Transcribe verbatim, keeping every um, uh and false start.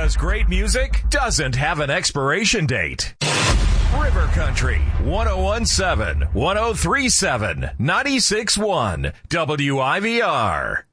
Because great music doesn't have an expiration date. River Country, one oh one point seven, one oh three point seven, ninety-six point one, W I V R.